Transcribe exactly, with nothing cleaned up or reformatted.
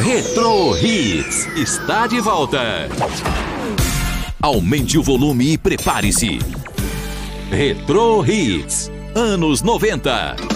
Retro Hits está de volta. Aumente o volume e prepare-se. Retro Hits, anos noventa.